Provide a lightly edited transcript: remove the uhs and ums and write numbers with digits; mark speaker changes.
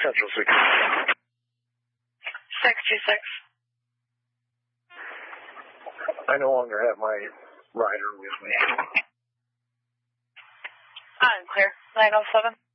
Speaker 1: Central 6.
Speaker 2: 626.
Speaker 1: I no longer have my rider with me.
Speaker 2: I'm clear. 907.